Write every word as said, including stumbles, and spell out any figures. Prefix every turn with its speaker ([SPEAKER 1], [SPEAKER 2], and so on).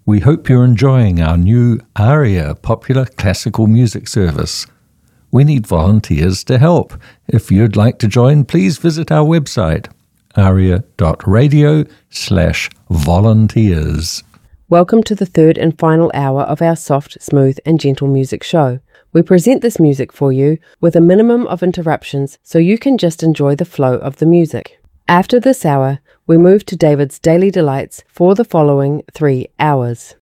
[SPEAKER 1] We hope you're enjoying our new ARIA popular classical music service. We need volunteers to help. If you'd like to join, please visit our website, aria.radio slash volunteers.
[SPEAKER 2] Welcome to the third and final hour of our soft, smooth and gentle music show. We present this music for you with a minimum of interruptions so you can just enjoy the flow of the music. After this hour, we move to David's Daily Delights for the following three hours.